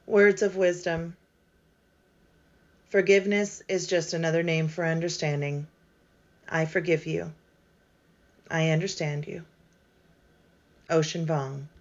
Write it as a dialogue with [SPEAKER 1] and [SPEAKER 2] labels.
[SPEAKER 1] Words of wisdom. Forgiveness is just another name for understanding. I forgive you. I understand you. Ocean Vuong.